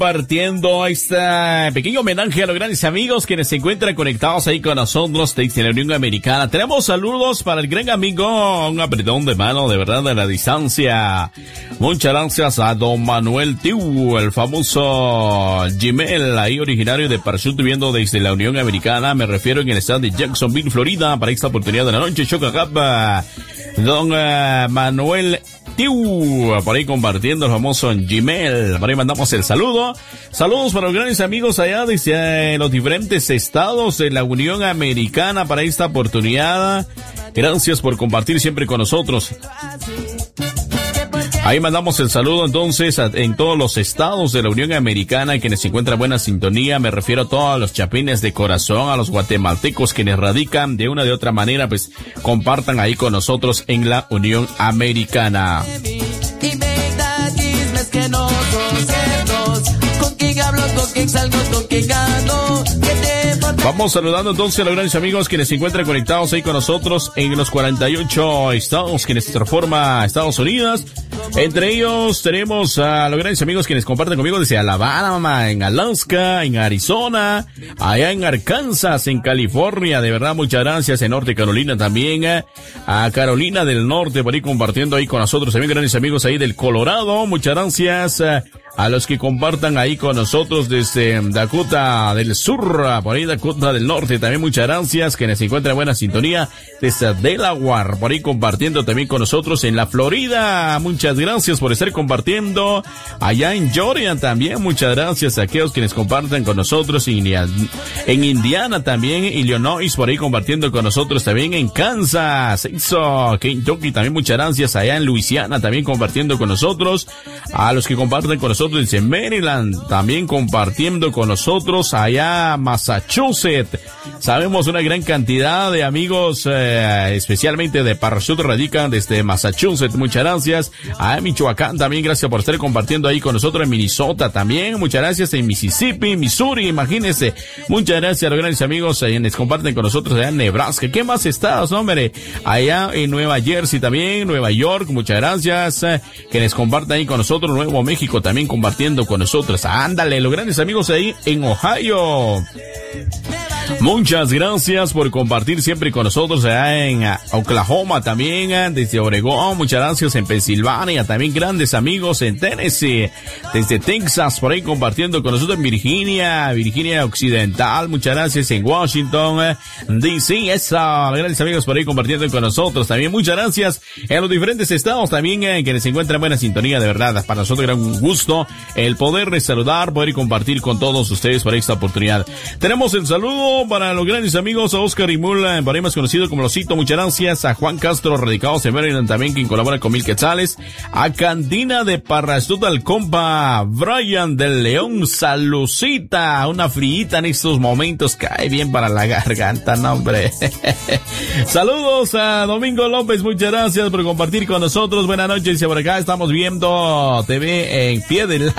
compartiendo este pequeño homenaje a los grandes amigos quienes se encuentran conectados ahí con nosotros desde la Unión Americana. Tenemos saludos para el gran amigo, un apretón de mano de verdad a la distancia. Muchas gracias a don Manuel Tiu, el famoso Gmail, ahí originario de Parachute, viviendo desde la Unión Americana. Me refiero en el estado de Jacksonville, Florida, para esta oportunidad de la noche. Chocacapa, don Manuel Tiu, por ahí compartiendo el famoso Gmail. Por ahí mandamos el saludo. Saludos para los grandes amigos allá desde los diferentes estados de la Unión Americana para esta oportunidad. Gracias por compartir siempre con nosotros. Ahí mandamos el saludo entonces en todos los estados de la Unión Americana quienes se encuentran en buena sintonía. Me refiero a todos los chapines de corazón, a los guatemaltecos quienes radican de una de otra manera, pues compartan ahí con nosotros en la Unión Americana. Vamos saludando entonces a los grandes amigos quienes se encuentran conectados ahí con nosotros en los 48 estados quienes transforma Estados Unidos. Entre ellos tenemos a los grandes amigos quienes comparten conmigo desde Alabama, en Alaska, en Arizona, allá en Arkansas, en California. De verdad, muchas gracias. En Norte Carolina también, a Carolina del Norte, por ahí compartiendo ahí con nosotros. También grandes amigos ahí del Colorado. Muchas gracias a los que compartan ahí con nosotros desde Dakota del Sur, por ahí Dakota del Norte. También muchas gracias, quienes se encuentran en buena sintonía desde Delaware, por ahí compartiendo también con nosotros en la Florida. Muchas gracias por estar compartiendo allá en Georgia también. Muchas gracias a aquellos quienes comparten con nosotros en Indiana también, Illinois, por ahí compartiendo con nosotros también en Kansas, Kentucky también. Muchas gracias allá en Luisiana también compartiendo con nosotros. A los que comparten con nosotros en Maryland, también compartiendo con nosotros allá Massachusetts. Sabemos una gran cantidad de amigos, especialmente de Parachute, radican desde Massachusetts. Muchas gracias. A Michoacán también, gracias por estar compartiendo ahí con nosotros. En Minnesota también, muchas gracias. En Mississippi, Missouri, imagínense. Muchas gracias a los grandes amigos quienes comparten con nosotros allá en Nebraska. ¿Qué más estados, hombre? Allá en Nueva Jersey también, Nueva York, muchas gracias. Quienes comparten ahí con nosotros, Nuevo México también compartiendo con nosotros. Ándale, los grandes amigos ahí en Ohio. Muchas gracias por compartir siempre con nosotros allá en Oklahoma también, desde Oregón. Muchas gracias en Pensilvania, también grandes amigos en Tennessee, desde Texas, por ahí compartiendo con nosotros en Virginia Occidental. Muchas gracias en Washington, D.C. Grandes amigos por ahí compartiendo con nosotros también. Muchas gracias en los diferentes estados también, quienes se encuentran en buena sintonía. De verdad, para nosotros era un gusto el poder saludar, poder compartir con todos ustedes para esta oportunidad. Tenemos el saludo para los grandes amigos, a Oscar Imula, por ahí más conocido como Losito. Muchas gracias a Juan Castro, radicados en Maryland también, quien colabora con 1000 quetzales. A Candina de Parachute, al compa Brian del León, salucita, una friita en estos momentos, cae bien para la garganta, no hombre. Saludos a Domingo López, muchas gracias por compartir con nosotros. Buenas noches, y por acá estamos viendo TV en pie de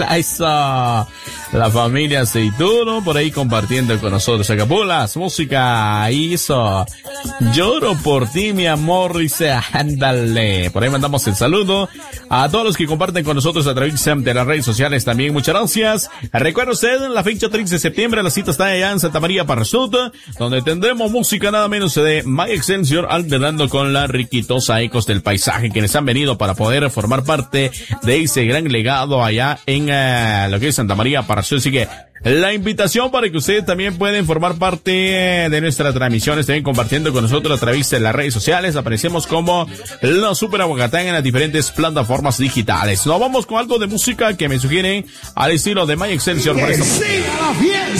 la familia Aceituno, por ahí compartiendo con nosotros. Acapulas, música, hizo Lloro por ti, mi amor, dice, ándale. Por ahí mandamos el saludo a todos los que comparten con nosotros a través de las redes sociales también. Muchas gracias. Recuerda usted, la fecha 3 de septiembre, la cita está allá en Santa María Parachute, donde tendremos música nada menos de My Excelsior, alternando con la riquitosa Ecos del Paisaje, quienes han venido para poder formar parte de ese gran legado allá en lo que es Santa María Parachute. Así que la invitación para que ustedes también pueden formar parte de nuestras transmisiones, también compartiendo con nosotros a través de las redes sociales. Aparecemos como la Super Aguacatán en las diferentes plataformas digitales. Nos vamos con algo de música que me sugieren al estilo de My Excelsior. ¡Que siga la fiesta!